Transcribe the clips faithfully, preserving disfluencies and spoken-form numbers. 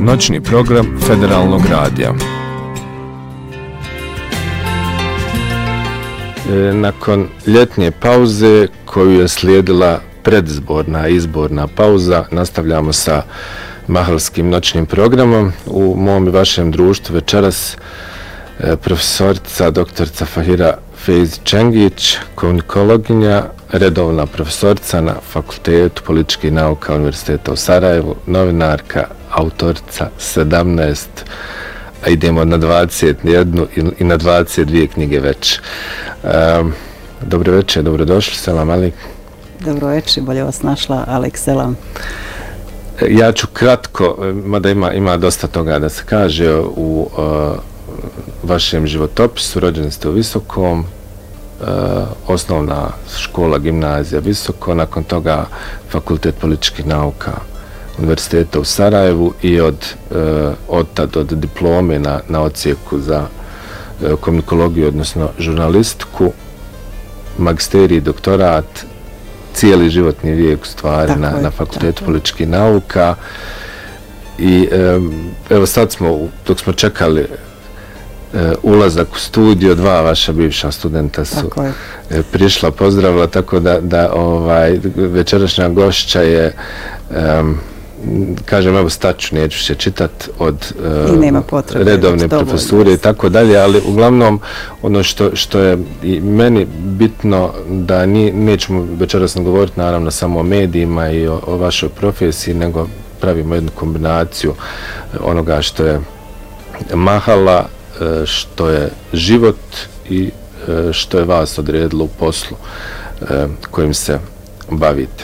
noćni program Federalnog radija. Nakon ljetnje pauze koju je slijedila predizborna i izborna pauza, nastavljamo sa mahalskim noćnim programom. U mom i vašem društvu večeras profesorica doktorica Fahira Fejić-Čengić, komunikologinja, redovna profesorica na Fakultetu političkih nauka Univerziteta u Sarajevu, novinarka, autorica sedamnaest, a idemo na dvadeset jednu i na dvadeset dvije knjige već. Um, dobro večer, dobrodošli, selam Alik. Dobro večer, bolje vas našla, Alik, selam. Ja ću kratko, mada ima, ima dosta toga da se kaže, u uh, vašem životopisu. Rođeni ste u Visokom, uh, osnovna škola, gimnazija Visoko, nakon toga Fakultet političkih nauka Univerziteta u Sarajevu i od, uh, od tad, od diplome na, na odsjeku za uh, komunikologiju, odnosno žurnalistiku, magisterij, doktorat, cijeli životni vijek u stvari na, je, na Fakultetu političkih nauka. I um, evo sad smo, dok smo čekali uh, ulazak u studio, dva vaša bivša studenta su uh, prišla, pozdravila, tako da, da ovaj, večerašnja gošća je, um, kažem, evo staću, neću se čitat od uh, potrebe, redovne profesure i tako dalje, ali uglavnom ono što, što je i meni bitno da ni, nećemo večeras govoriti naravno samo o medijima i o, o vašoj profesiji, nego pravimo jednu kombinaciju onoga što je mahala, što je život i što je vas odredilo u poslu kojim se bavite.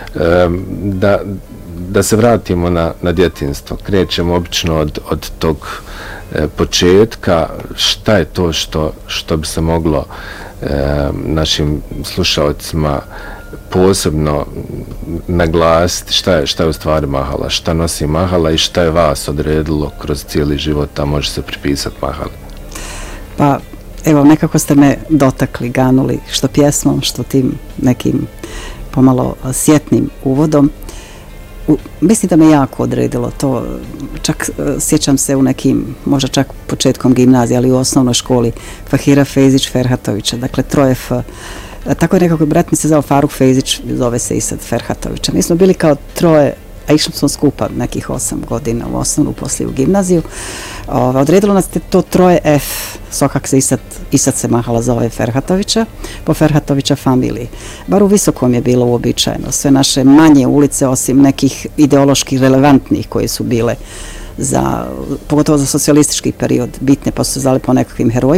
Da Da se vratimo na, na djetinjstvo. Krećemo obično od, od tog e, početka. Šta je to što, što bi se moglo e, našim slušalcima posebno naglasiti? Šta je, šta je u stvari mahala? Šta nosi mahala i šta je vas odredilo kroz cijeli život, a može se pripisati mahali? Pa, evo, nekako ste me dotakli, ganuli, što pjesmom, što tim nekim pomalo sjetnim uvodom. U, mislim da me jako odredilo to, čak sjećam se u nekim, možda čak početkom gimnazije, ali u osnovnoj školi Fahira Fejić-Ferhatovića, dakle troje F. Tako je nekako, brat mi se zvao Faruk Fejić, zove se i sad Ferhatovića. Mi smo bili kao troje, a išli smo skupa nekih osam godina u osnovnu, poslije u gimnaziju. Ove, odredilo nas te to troje F, Sokak se i sad, i sad se mahala zove Ferhatovića, po Ferhatovića familiji. Bar u Visokom je bilo uobičajeno. Sve naše manje ulice, osim nekih ideološki relevantnih koje su bile za, pogotovo za socijalistički period, bitne, pa su se zvali po nekakvim herojima.